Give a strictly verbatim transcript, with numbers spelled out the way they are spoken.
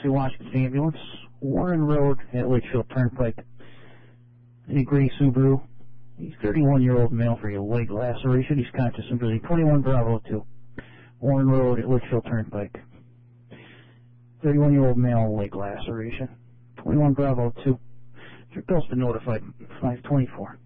Chelsea Washington ambulance, Warren Road at Litchfield Turnpike. A gray Subaru. He's thirty-one-year-old male for a leg laceration. He's conscious and breathing. twenty-one Bravo two. Warren Road at Litchfield Turnpike. thirty-one-year-old male, leg laceration. twenty-one Bravo two. Your bill's been notified. five twenty-four.